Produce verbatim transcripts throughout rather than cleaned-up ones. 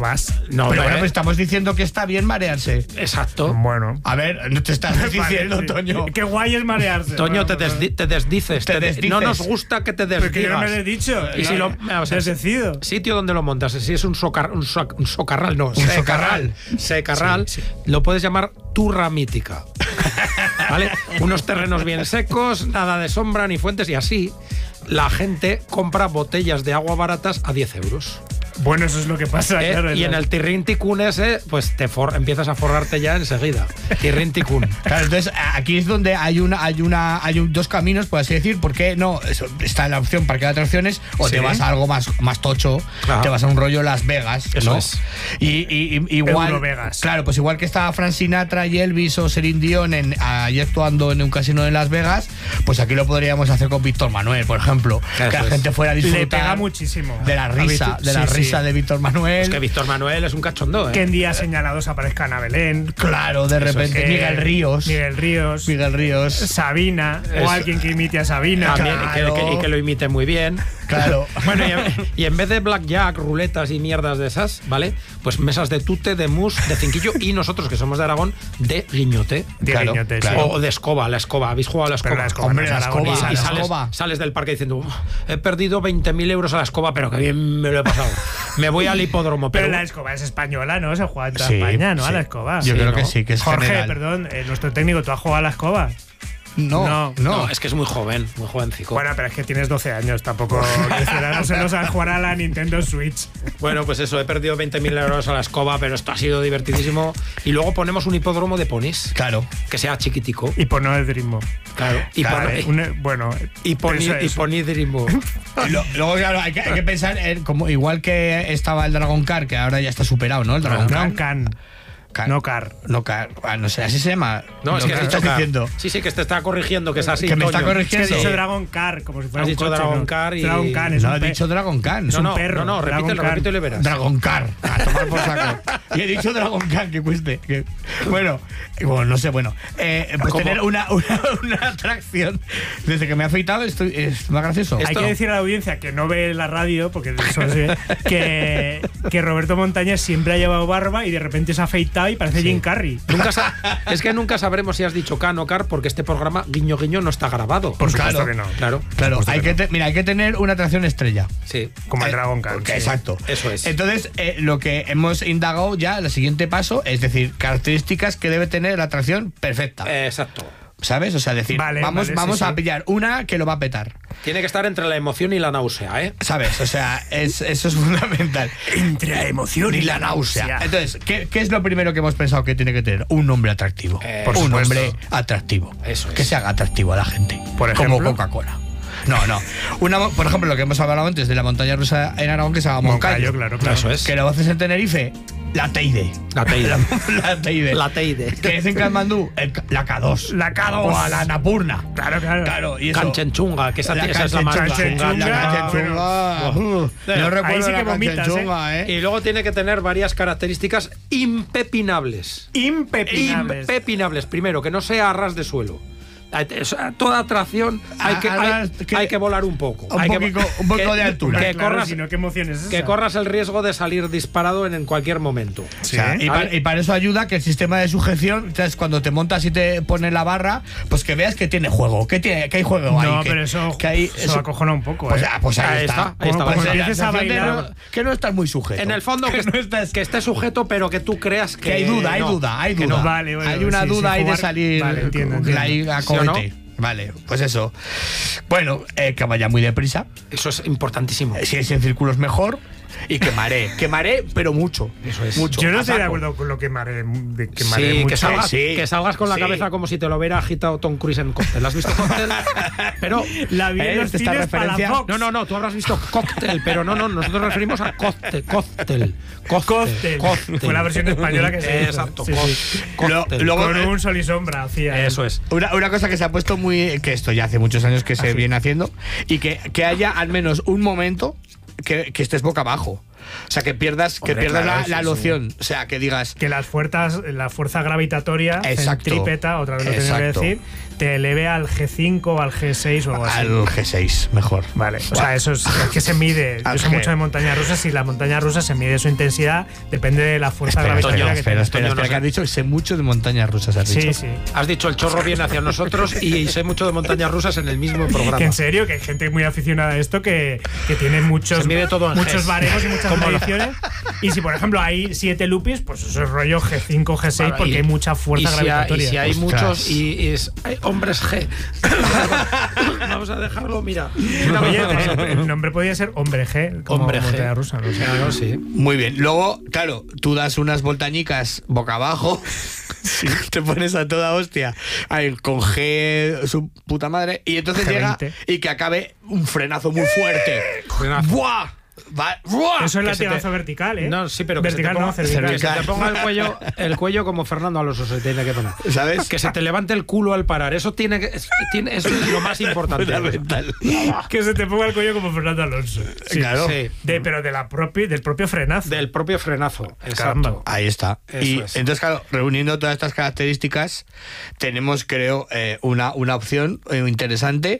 vas. No, pero ¿eh? bueno, pues estamos diciendo que está bien marearse. Exacto. Bueno. A ver, no te estás diciendo, Toño. Qué guay es marearse. Toño, Bueno, te, pues, desdi- te desdices. Te te de- desdices. No nos gusta que te desdigas. Porque yo no me lo he dicho. Y si lo, o sea, Desdecido. sitio donde lo montas, si es un, socar, un, so- un socarral, no, Un secarral, socarral. secarral, Sí, lo puedes llamar turra mítica. ¿Vale? Unos terrenos bien secos, nada de sombra ni fuentes, y así la gente compra botellas de agua baratas a diez euros. Bueno, eso es lo que pasa, ¿Eh? claro. Y en el tirrín ticún ese, pues te for- empiezas a forrarte ya enseguida. Tirrín ticún. Claro, entonces aquí es donde hay una, hay una, hay un- dos caminos, por así decir, porque no eso, está la opción parque de atracciones o Sí. te vas a algo más, más tocho, Ajá. te vas a un rollo Las Vegas, Eso ¿no? es. Y, y- y- igual, Eurovegas. claro, pues igual que estaba Frank Sinatra y Elvis o Celine Dion en, ahí actuando en un casino de Las Vegas, pues aquí lo podríamos hacer con Víctor Manuel, por ejemplo, Eso que la es. gente fuera a disfrutar. Le pega muchísimo. De la risa, A Víctor- de la sí, risa sí. de Víctor Manuel. Es que Víctor Manuel es un cachondo, ¿eh? Que en días señalados aparezcan a Belén. Claro, de repente Eh, Miguel Ríos. Miguel Ríos. Miguel Ríos. Sabina. Eso. O alguien que imite a Sabina. También, y que- Claro. que- y que lo imite muy bien. Claro. Bueno, y en, y en vez de blackjack, ruletas y mierdas de esas, ¿vale? Pues mesas de tute, de mus, de cinquillo y nosotros, que somos de Aragón, de guiñote. De Claro, guiñote, claro. sí. O de escoba, la escoba. ¿Habéis jugado a la escoba? Pero la escoba Hombre, no es la escoba, aragonesa, Y, y la ¿no? sales, escoba. sales del parque diciendo, "Uf, he perdido veinte mil euros a la escoba, pero que bien me lo he pasado. Me voy al hipódromo". Pero Pero, la escoba es española, ¿no? Se juega en toda Sí, España, ¿no? sí. A la escoba. Yo Sí, creo ¿no? que sí, que es Jorge, general. perdón, eh, nuestro técnico, ¿tú has jugado a la escoba? No, No. no. no, es que es muy joven, muy jovencico. Bueno, pero es que tienes doce años, tampoco. No se los sabes jugar a la Nintendo Switch. Bueno, pues eso, he perdido veinte mil euros a la escoba, pero esto ha sido divertidísimo. Y luego ponemos un hipódromo de ponis, Claro. que sea chiquitico. Y ponodrismo. Claro. Y, Claro, pon- eh. Un- bueno, y, poni- eso es. y ponidrismo. Y lo- luego, claro, hay que, hay que pensar, en como igual que estaba el Dragon Car, que ahora ya está superado, ¿no? El Dragon Dragon Car. Can. Car. No Car. No, Car. Ah, no sé, así se llama. No, Lo es que has que dicho estás car. diciendo. Sí, sí, que te está corrigiendo, que es así. Que me está Toño. corrigiendo. Es que he Sí. dicho Dragon Car, como si fuera Has un dicho coche, Dragon ¿no? Car y- Dragon Can es No, un he pe- dicho Dragon Car. No, no, perro, no, no, Dragon repítelo, Car. repítelo y verás. Dragon Car. A tomar por saco. Y he dicho Dragon Car, que cueste. Que- Bueno, bueno, no sé, bueno. Eh, pues ¿Cómo? tener una, una, una atracción. Desde que me he afeitado, estoy, es más gracioso. Hay Esto- que decir a la audiencia que no ve la radio, porque eso sí, que, que Roberto Montañés siempre ha llevado barba y de repente se ha afeitado y parece Jim Carrey. Nunca sa- es que nunca sabremos si has dicho can o car, porque este programa, guiño guiño, no está grabado. Por supuesto Claro. que no. Claro. Claro, supuesto hay que que, te- mira, hay que tener una atracción estrella. Sí. Como el Eh, Dragon Car. porque- sí. Exacto. Eso es. Entonces, eh, lo que hemos indagado ya, el siguiente paso, es decir, características que debe tener la atracción perfecta. Eh, exacto. ¿Sabes? O sea, decir, Vale, vamos, vale, vamos sí, a sí. pillar una que lo va a petar. Tiene que estar entre la emoción y la náusea, ¿eh? ¿Sabes? O sea, es, eso es fundamental. Entre la emoción Ni la náusea. Entonces, ¿qué, qué es lo primero que hemos pensado que tiene que tener? Un nombre atractivo. Eh, un por supuesto. nombre atractivo. Eso es. Que se haga atractivo a la gente. Por Como ejemplo. Coca-Cola. No, no. Una, mo- por ejemplo, lo que hemos hablado antes de la montaña rusa en Aragón, que se llama Moncayo. Moncayo, claro, claro. Eso es. Que lo haces en Tenerife, la Teide. La Teide. La, la Teide. La Teide. Que es en Katmandú, el- la K dos. La K dos. O a la Napurna. Claro, claro. Claro, y eso. Canchenchunga, que esa, La esa es la más Canchenchunga. chunga. La Canchenchunga. Canchenchunga. Uh, No recuerdo Ahí sí que la vomitas, Canchenchunga, ¿eh? Y luego tiene que tener varias características impepinables. Impepinables. Impepinables. Primero, que no sea a ras de suelo. O sea, toda atracción hay A- que, a hay, ras que- hay que volar un poco. Un Hay que- poquito- un poco que- de altura. Que, Claro, corras, si no, ¿qué emoción es esa? que corras el riesgo de salir disparado en, en cualquier momento. O sea, y, ¿Vale? pa- y para eso ayuda que el sistema de sujeción, entonces, cuando te montas y te pone la barra, pues que veas que tiene juego, que, tiene, que hay juego ahí. No, que, pero eso, que hay, eso acojona un poco. Pues, ¿eh? ah, pues ahí, Ahí está. está, ahí está. Pues Cuando la empieces a sensación de bailar- no- que no estás muy sujeto. En el fondo, que, que, no estás, que esté sujeto, pero que tú creas que. que hay duda, hay no, duda, hay que duda. no. Vale, bueno, hay una sí, duda sí, ahí de jugar- salir Vale, entiendo, entiendo. ahí a ¿Sí o no? cohete. Vale, pues eso. Bueno, eh, que vaya muy deprisa. Eso es importantísimo. Si es en círculos mejor. Y que maree. Que maree, pero mucho. Eso es. Mucho. Yo no a estoy de saco. acuerdo con lo que maré, de que maré Sí, mucho. que salgas, Sí, que salgas con la sí. cabeza como si te lo hubiera agitado Tom Cruise en Cóctel. ¿Has visto Cóctel? Pero. La vi en Eh, los esta cines para referencia- Fox. No, no, no, tú habrás visto Cóctel, pero no, no, nosotros nos referimos a Cóctel. Cóctel. Cóctel. Fue la versión española que se hizo. Exacto, Sí, sí. Cóctel. Lo- luego- Con un sol y sombra hacía. Eso es. Una, una cosa que se ha puesto muy. Que esto ya hace muchos años que se viene haciendo. Y que, que haya al menos un momento que, que estés boca abajo. O sea, que pierdas, que Hombre, pierdas claro, la, sí, la sí. noción. O sea, que digas. Que las fuerzas, la fuerza gravitatoria, Exacto. centrípeta, otra vez lo tengo que Exacto. decir, te eleve al G cinco o al G seis o algo así. Al G seis, mejor. Vale, o sea, eso es, es que se mide. Al Yo sé G. mucho de montañas rusas y la montaña rusa se mide su intensidad, depende de la fuerza Espera, gravitatoria Toño, que espera, tenga. espera, Toño, espera, no que sé. has dicho que sé mucho de montañas rusas, has Sí, dicho. sí. Has dicho el chorro viene hacia nosotros y sé mucho de montañas rusas en el mismo programa. Que en serio, que hay gente muy aficionada a esto que, que tiene muchos, Se mide todo en muchos Gs. baremos y muchas Como la- mediciones. Y si, por ejemplo, hay siete lupis, pues eso es rollo G cinco, G seis, Vale, porque y- hay mucha fuerza y si hay- gravitatoria. Y si hay Ostras. muchos y, y es, hay hombres G. Vamos a dejarlo, mira. Oye, el nombre podría ser Hombre G, como Hombre G. montaña rusa, no sé. Claro, sí. Muy bien. Luego, claro, tú das unas voltañicas boca abajo. Te pones a toda hostia ahí, con G, su puta madre. Y entonces G llega veinte. y que acabe un frenazo muy fuerte. Frenazo. ¡Buah! Va- ¡buah! Eso es que se latigazo te- vertical, ¿eh? No, sí, pero que se te vertical ponga- no, cervical. que se te ponga el cuello, el cuello como Fernando Alonso se tiene que poner. ¿Sabes? Que se te levante el culo al parar. Eso tiene que, es, tiene, eso es lo más importante. Fundamental. Que se te ponga el cuello como Fernando Alonso. Sí. Claro. Sí. De, pero de la propia, del propio frenazo. Del propio frenazo. Caramba. Exacto. Ahí está. Eso y es. entonces, claro, reuniendo todas estas características, tenemos, creo, eh, una, una opción eh, interesante,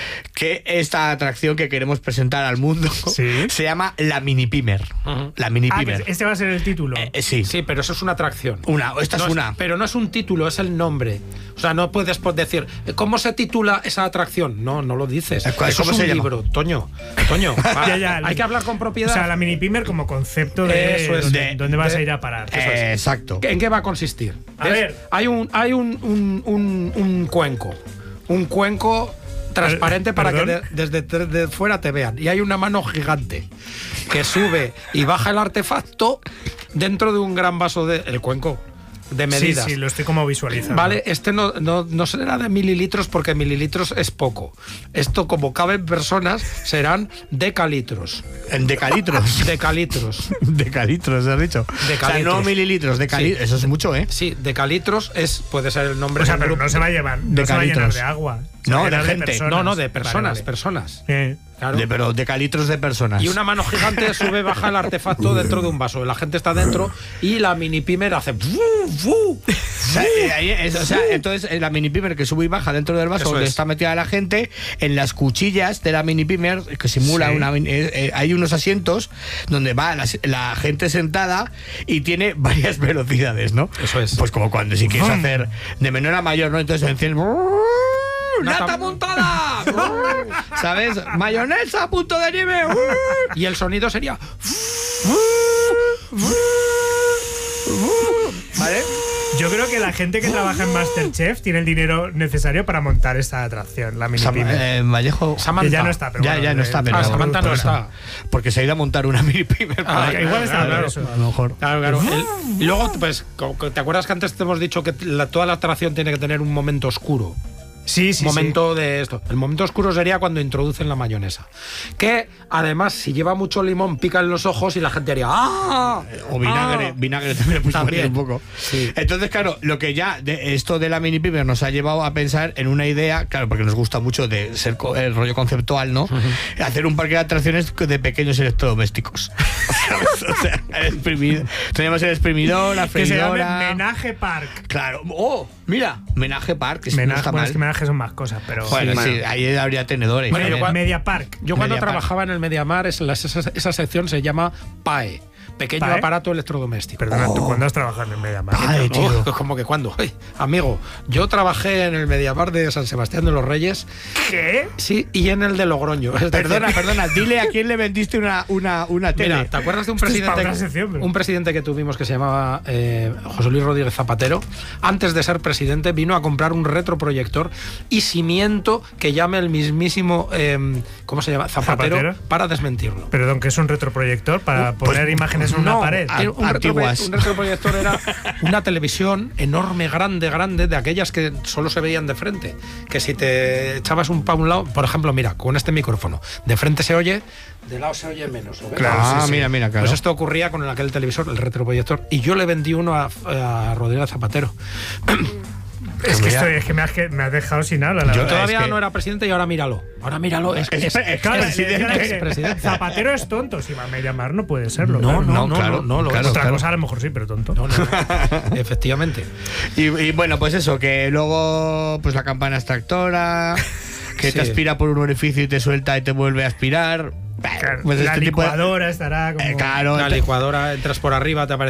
que esta atracción que queremos presentar al mundo Sí. se llama la Mini Pimer. Ujú. La Mini Ah, que Pimer. este va a ser el título. Eh, eh, sí. Sí, pero eso es una atracción. Una, esta No es una. Pero no es un título, es el nombre. O sea, no puedes pues, decir, ¿cómo se titula esa atracción? No, no lo dices. ¿Cuál- Eso cómo es se un llama? libro, Toño. Toño, va, Ya, ya, hay que hablar con O propiedad. sea, la mini pimer como concepto de, Eso es. dónde, De- dónde vas de- a ir a parar. Eh, exacto. ¿En qué va a consistir? A ¿Ves? ver. Hay un, hay un, un, un, un cuenco. Un cuenco transparente para que ¿Perdón? de- desde de, de fuera te vean. Y hay una mano gigante que sube y baja el artefacto dentro de un gran vaso de el cuenco de medidas. Sí, sí, lo estoy como visualizando. Vale, este no, no, no será de mililitros porque mililitros es poco. Esto, como caben personas, serán decalitros. En decalitros. Decalitros. Decalitros, has dicho. Decalitros. O sea, no mililitros, decalitros. Sí. Eso es mucho, ¿eh? Sí, decalitros es, puede ser el nombre O sea, de un pero grupo. no se va a llevar, no De se va a llenar calitros. de agua. Se No, va a de llenar gente. personas. No, no, de Vale, personas, vale. personas. Eh, Claro. De, pero decalitros de personas. Y una mano gigante sube, baja el artefacto dentro de un vaso. La gente está dentro y la mini pimer hace. ¡fu, fu! O sea, eh, ahí es- o sea, entonces eh, la mini pimer que sube y baja dentro del vaso Eso donde es. está metida la gente, en las cuchillas de la mini pimer que simula Sí. una mini- eh, eh, hay unos asientos donde va la, la gente sentada y tiene varias velocidades, ¿no? Eso es. Pues como cuando si quieres Vum. hacer de menor a mayor, ¿no? Entonces enciendes ¡Nata Nata- montada! ¿Sabes? Mayonesa a punto de nieve. Y el sonido sería. ¿Vale? Yo creo que la gente que trabaja en Masterchef tiene el dinero necesario para montar esta atracción, la mini Sam- pimer. eh, Vallejo. Samantha. Que ya no está, pero Ya, bueno, ya no eh, está, pero Ah, Samantha no por eso. está. Porque se ha ido a montar una mini pimer. Ah, para- igual está, claro, eso. A lo mejor. Claro, claro. El- y luego, pues, co- co- ¿te acuerdas que antes te hemos dicho que la- toda la atracción tiene que tener un momento oscuro? Sí, sí, momento de esto. El momento oscuro sería cuando introducen la mayonesa. Que además, si lleva mucho limón, pica en los ojos y la gente haría ¡ah! O vinagre, ¡Ah! vinagre también le puedes poner También. un poco. Sí. Entonces, claro, lo que ya de esto de la mini pimer nos ha llevado a pensar en una idea, claro, porque nos gusta mucho de ser co- el rollo conceptual, ¿no? Hacer un parque de atracciones de pequeños electrodomésticos. ¿Sabes? O sea, el exprimidor. Tenemos el exprimidor, la sí. Que se llame freidora. Menage Park. Claro. Oh, mira, Menaje Park, que no Menage, está bueno, mal. es que Menage son más cosas, pero. Bueno, Sí, sí, bueno. ahí habría tenedores. Bueno, yo ¿eh? cua- Media Park. Yo cuando Mediapar. trabajaba en el Mediamar, es la- esa, esa sección se llama P A E. Pequeño ¿P A E? aparato electrodoméstico. Perdona, ¿tú cuándo has trabajado en Media Park? Ay, tío. Oh, como que cuando. Ay, amigo, yo trabajé en el Mediamar de San Sebastián de los Reyes, ¿Qué? sí, y en el de Logroño. Es decir, Perdona, perdona, dile a quién le vendiste una, una, una tele. Mira, ¿te acuerdas de un Esto es para presidente, otra sección, bro. un presidente que tuvimos que se llamaba eh, José Luis Rodríguez Zapatero? Antes de ser presidente vino a comprar un retroproyector y cimiento que llame el mismísimo, eh, ¿cómo se llama? Zapatero, ¿Zapatero? para desmentirlo. Perdón, ¿qué es un retroproyector? ¿Para Pues, poner imágenes en una No, pared? a- tiene un, antiguas. retropro- un retroproyector era una televisión enorme, grande, grande, de aquellas que solo se veían de frente. Que si te echabas un pa' un lado, por ejemplo, mira, con este micrófono, de frente se oye, de lado se oye menos. ¿lo ves? Claro, ah, sí, sí. mira, mira, claro. Pues esto ocurría con aquel televisor, el retroproyector, y yo le vendí uno a, a Rodríguez Zapatero. Es que, mira. estoy, es que, me has, que me has dejado sin habla, la Yo- verdad. Todavía es que- no era presidente y ahora míralo. Ahora míralo. Es, Es- es- es- Claro, presidente. es que Expresidente. Zapatero es tonto. Si va a llamar, no puede serlo. no, claro. no, no, No, claro, no, no, lo claro. es. Otra cosa a lo mejor sí, pero tonto. No, no, no. Efectivamente. Y, y bueno, pues eso, que luego pues la campana extractora, que Sí. te aspira por un orificio y te suelta y te vuelve a aspirar. Claro, Pues la este tipo de- licuadora estará como... Eh, claro, La te- licuadora, entras por arriba, te aparece